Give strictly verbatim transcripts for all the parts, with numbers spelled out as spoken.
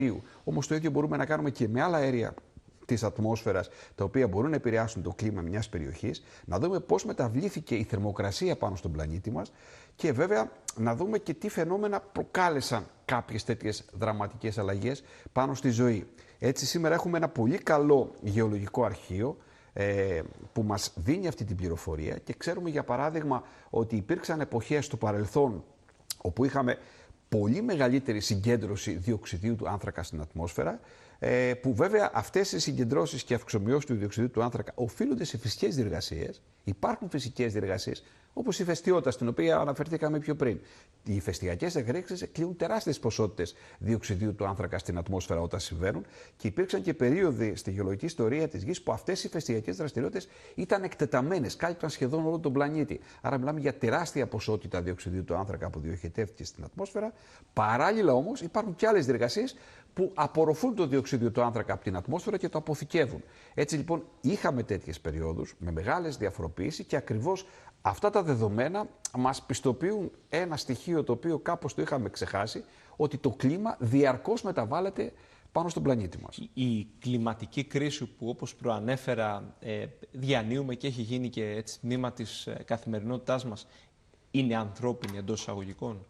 Όμως το ίδιο μπορούμε να κάνουμε και με άλλα αέρια της ατμόσφαιρας, τα οποία μπορούν να επηρεάσουν το κλίμα μιας περιοχής, να δούμε πώς μεταβλήθηκε η θερμοκρασία πάνω στον πλανήτη μας και βέβαια να δούμε και τι φαινόμενα προκάλεσαν κάποιες τέτοιες δραματικές αλλαγές πάνω στη ζωή. Έτσι σήμερα έχουμε ένα πολύ καλό γεωλογικό αρχείο ε, που μας δίνει αυτή την πληροφορία και ξέρουμε για παράδειγμα ότι υπήρξαν εποχές στο παρελθόν όπου είχαμε πολύ μεγαλύτερη συγκέντρωση διοξιδίου του άνθρακα στην ατμόσφαιρα, που βέβαια αυτές οι συγκεντρώσεις και αυξομοιώσεις του διοξιδίου του άνθρακα οφείλονται σε φυσικές διεργασίες. Υπάρχουν φυσικές διεργασίες, όπως η ηφαιστειότητα, στην οποία αναφερθήκαμε πιο πριν. Οι ηφαιστειακές εκρήξεις κλείουν τεράστιες ποσότητες διοξιδίου του άνθρακα στην ατμόσφαιρα όταν συμβαίνουν και υπήρξαν και περίοδοι στη γεωλογική ιστορία της Γης που αυτές οι ηφαιστειακές δραστηριότητες ήταν εκτεταμένες, κάλυπταν σχεδόν όλο τον πλανήτη. Άρα μιλάμε για τεράστια ποσότητα διοξιδίου του άνθρακα που διοχετεύτηκε στην ατμόσφαιρα. Παράλληλα όμως υπάρχουν και άλλες διεργασίες που απορροφούν το διοξίδιο του άνθρακα από την ατμόσφαιρα και το αποθηκεύουν. Έτσι λοιπόν είχαμε τέτοιες περιόδους με μεγάλες διαφοροποιήσεις και ακριβώς αυτά τα δεδομένα μας πιστοποιούν ένα στοιχείο το οποίο κάπως το είχαμε ξεχάσει, ότι το κλίμα διαρκώς μεταβάλλεται πάνω στον πλανήτη μας. Η κλιματική κρίση που όπως προανέφερα ε, διανύουμε και έχει γίνει και έτσι τμήμα της ε, καθημερινότητάς μας είναι ανθρώπινη εντός εισαγωγικών?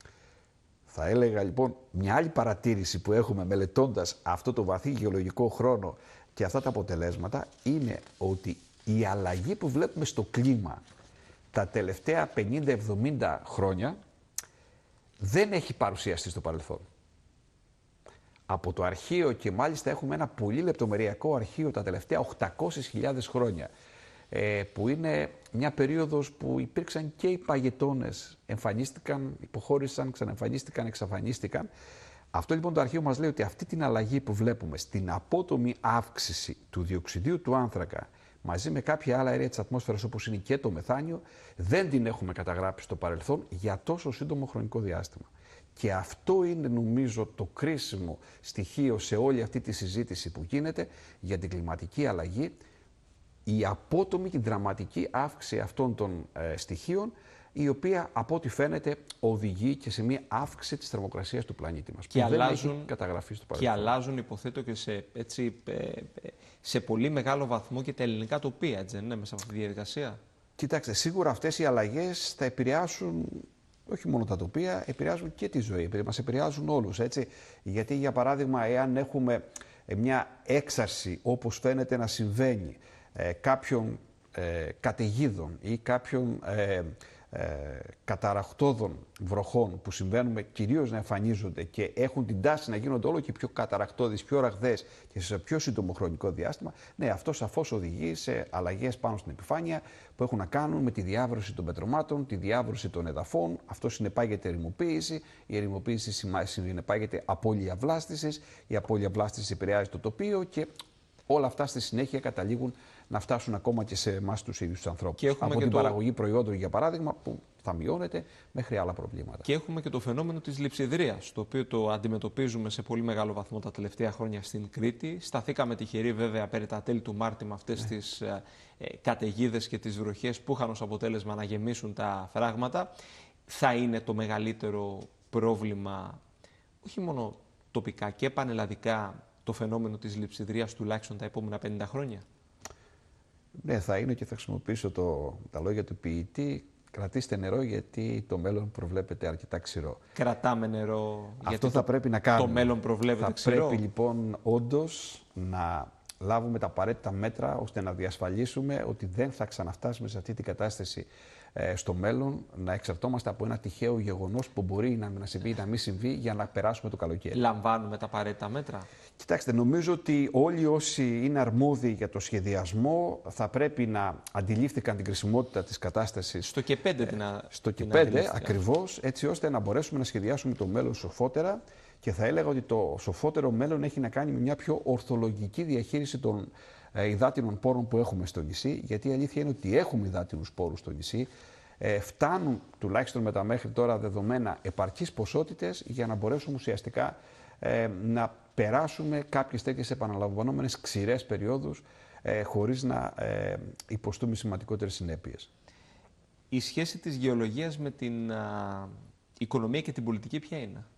Θα έλεγα λοιπόν μια άλλη παρατήρηση που έχουμε μελετώντας αυτό το βαθύ γεωλογικό χρόνο και αυτά τα αποτελέσματα είναι ότι η αλλαγή που βλέπουμε στο κλίμα τα τελευταία πενήντα εβδομήντα χρόνια δεν έχει παρουσιαστεί στο παρελθόν. Από το αρχείο και μάλιστα έχουμε ένα πολύ λεπτομεριακό αρχείο τα τελευταία οκτακόσιες χιλιάδες χρόνια, που είναι μια περίοδος που υπήρξαν και οι παγετώνες, εμφανίστηκαν, υποχώρησαν, ξαναεμφανίστηκαν, εξαφανίστηκαν. Αυτό λοιπόν το αρχείο μας λέει ότι αυτή την αλλαγή που βλέπουμε στην απότομη αύξηση του διοξιδίου του άνθρακα μαζί με κάποια άλλα αέρια της ατμόσφαιρας όπως είναι και το μεθάνιο, δεν την έχουμε καταγράψει στο παρελθόν για τόσο σύντομο χρονικό διάστημα. Και αυτό είναι νομίζω το κρίσιμο στοιχείο σε όλη αυτή τη συζήτηση που γίνεται για την κλιματική αλλαγή, η απότομη και δραματική αύξηση αυτών των ε, στοιχείων, η οποία από ό,τι φαίνεται οδηγεί και σε μια αύξηση της θερμοκρασίας του πλανήτη μας. Και που αλλάζουν, δεν έχει καταγραφεί στο παρελθόν. Και αλλάζουν, υποθέτω, και σε, έτσι, σε πολύ μεγάλο βαθμό και τα ελληνικά τοπία, έτσι δεν είναι, μέσα από αυτή τη διαδικασία? Κοιτάξτε, σίγουρα αυτές οι αλλαγές θα επηρεάσουν όχι μόνο τα τοπία, επηρεάζουν και τη ζωή. Μας επηρεάζουν όλους, έτσι. Γιατί, για παράδειγμα, εάν έχουμε μια έξαρση, όπως φαίνεται να συμβαίνει, ε, κάποιων ε, καταιγίδων ή κάποιων ε, ε, καταρακτώδων βροχών που συμβαίνουν κυρίως να εμφανίζονται και έχουν την τάση να γίνονται όλο και πιο καταρακτώδεις, πιο ραγδαίες και σε πιο σύντομο χρονικό διάστημα, ναι, αυτό σαφώς οδηγεί σε αλλαγές πάνω στην επιφάνεια που έχουν να κάνουν με τη διάβρωση των πετρωμάτων, τη διάβρωση των εδαφών. Αυτό συνεπάγεται ερημοποίηση. Η ερημοποίηση συνεπάγεται απώλεια βλάστησης. Η απώλεια βλάστησης επηρεάζει το τοπίο και όλα αυτά στη συνέχεια καταλήγουν να φτάσουν ακόμα και σε εμάς τους ίδιους τους ανθρώπους. Από την το... παραγωγή προϊόντων, για παράδειγμα, που θα μειώνεται, μέχρι άλλα προβλήματα. Και έχουμε και το φαινόμενο της λειψιδρίας, το οποίο το αντιμετωπίζουμε σε πολύ μεγάλο βαθμό τα τελευταία χρόνια στην Κρήτη. Σταθήκαμε τυχεροί βέβαια περί τα τέλη του Μάρτη με αυτές ναι. τις ε, καταιγίδες και τις βροχές που είχαν ως αποτέλεσμα να γεμίσουν τα φράγματα. Θα είναι το μεγαλύτερο πρόβλημα, όχι μόνο τοπικά και πανελλαδικά, το φαινόμενο της λειψιδρίας τουλάχιστον τα επόμενα πενήντα χρόνια? Ναι, θα είναι, και θα χρησιμοποιήσω το, τα λόγια του ποιητή. Κρατήστε νερό γιατί το μέλλον προβλέπεται αρκετά ξηρό. Κρατάμε νερό Αυτό γιατί θα το, πρέπει να κάνουμε. Το μέλλον προβλέπεται θα ξηρό. Θα πρέπει λοιπόν όντως να λάβουμε τα απαραίτητα μέτρα ώστε να διασφαλίσουμε ότι δεν θα ξαναφτάσουμε σε αυτή την κατάσταση ε, στο μέλλον, να εξαρτώμαστε από ένα τυχαίο γεγονός που μπορεί να, να συμβεί ή να μην συμβεί για να περάσουμε το καλοκαίρι. Λαμβάνουμε τα απαραίτητα μέτρα? Κοιτάξτε, νομίζω ότι όλοι όσοι είναι αρμόδιοι για το σχεδιασμό θα πρέπει να αντιλήφθηκαν την κρισιμότητα της κατάστασης. Στο και πέντε την ε, Στο και πέντε ακριβώς, έτσι ώστε να μπορέσουμε να σχεδιάσουμε το μέλλον σοφότερα. Και θα έλεγα ότι το σοφότερο μέλλον έχει να κάνει με μια πιο ορθολογική διαχείριση των ε, υδάτινων πόρων που έχουμε στο νησί. Γιατί η αλήθεια είναι ότι έχουμε υδάτινους πόρους στο νησί. Ε, φτάνουν τουλάχιστον με τα μέχρι τώρα δεδομένα επαρκείς ποσότητες για να μπορέσουμε ουσιαστικά ε, να περάσουμε κάποιες τέτοιες επαναλαμβανόμενες ξηρές περιόδους ε, χωρίς να ε, υποστούμε σημαντικότερες συνέπειες. Η σχέση της γεωλογίας με την α, οικονομία και την πολιτική ποια είναι?